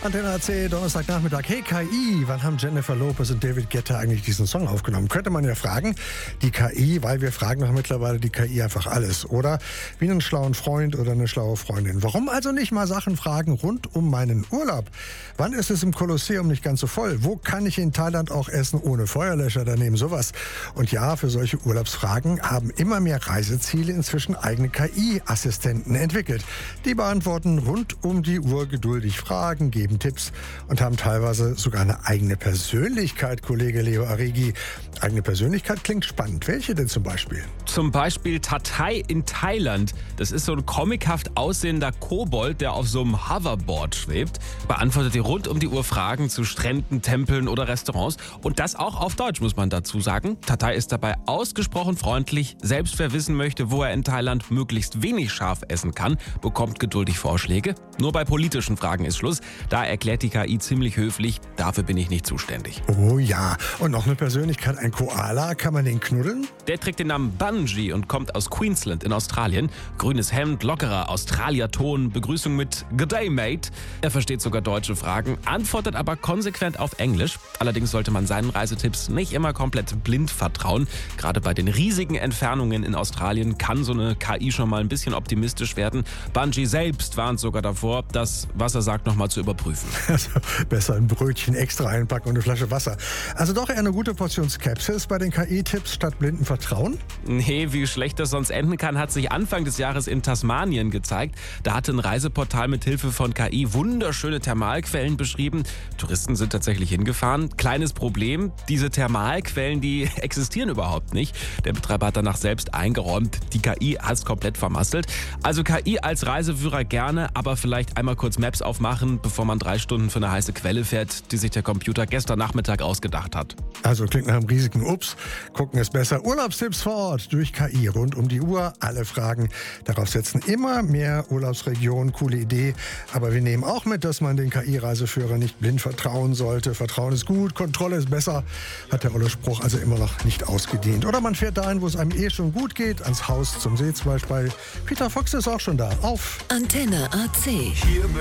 Antenne AC, Donnerstagnachmittag. Hey KI, wann haben Jennifer Lopez und David Guetta eigentlich diesen Song aufgenommen? Könnte man ja fragen. Die KI, weil wir fragen doch mittlerweile die KI einfach alles. Oder wie einen schlauen Freund oder eine schlaue Freundin. Warum also nicht mal Sachen fragen rund um meinen Urlaub? Wann ist es im Kolosseum nicht ganz so voll? Wo kann ich in Thailand auch essen ohne Feuerlöscher daneben? Sowas. Und ja, für solche Urlaubsfragen haben immer mehr Reiseziele inzwischen eigene KI-Assistenten entwickelt. Die beantworten rund um die Uhr geduldig Fragen, geben Tipps und haben teilweise sogar eine eigene Persönlichkeit, Kollege Leo Arigi. Eigene Persönlichkeit klingt spannend. Welche denn zum Beispiel? Zum Beispiel Tatai in Thailand. Das ist so ein comichaft aussehender Kobold, der auf so einem Hoverboard schwebt. Beantwortet dir rund um die Uhr Fragen zu Stränden, Tempeln oder Restaurants. Und das auch auf Deutsch, muss man dazu sagen. Tatai ist dabei ausgesprochen freundlich. Selbst wer wissen möchte, wo er in Thailand möglichst wenig scharf essen kann, bekommt geduldig Vorschläge. Nur bei politischen Fragen ist Schluss. Da erklärt die KI ziemlich höflich, dafür bin ich nicht zuständig. Oh ja, und noch eine Persönlichkeit, ein Koala, kann man den knuddeln? Der trägt den Namen Bungie und kommt aus Queensland in Australien. Grünes Hemd, lockerer Australier-Ton, Begrüßung mit Good Day, Mate. Er versteht sogar deutsche Fragen, antwortet aber konsequent auf Englisch. Allerdings sollte man seinen Reisetipps nicht immer komplett blind vertrauen. Gerade bei den riesigen Entfernungen in Australien kann so eine KI schon mal ein bisschen optimistisch werden. Bungie selbst warnt sogar davor, das, was er sagt, nochmal zu überprüfen. Also besser ein Brötchen extra einpacken und eine Flasche Wasser. Also doch eher eine gute Portion Skepsis bei den KI-Tipps statt blinden Vertrauen? Nee, wie schlecht das sonst enden kann, hat sich Anfang des Jahres in Tasmanien gezeigt. Da hatte ein Reiseportal mit Hilfe von KI wunderschöne Thermalquellen beschrieben. Touristen sind tatsächlich hingefahren. Kleines Problem, diese Thermalquellen, die existieren überhaupt nicht. Der Betreiber hat danach selbst eingeräumt, die KI hat es komplett vermasselt. Also KI als Reiseführer gerne, aber vielleicht einmal kurz Maps aufmachen, bevor man 3 Stunden für eine heiße Quelle fährt, die sich der Computer gestern Nachmittag ausgedacht hat. Also klingt nach einem riesigen Ups. Gucken ist besser. Urlaubstipps vor Ort durch KI rund um die Uhr. Alle Fragen. Darauf setzen immer mehr Urlaubsregionen. Coole Idee. Aber wir nehmen auch mit, dass man den KI-Reiseführer nicht blind vertrauen sollte. Vertrauen ist gut, Kontrolle ist besser. Hat der olle Spruch also immer noch nicht ausgedient. Oder man fährt dahin, wo es einem schon gut geht. Ans Haus, zum See zum Beispiel. Peter Fox ist auch schon da. Auf Antenne AC. Hier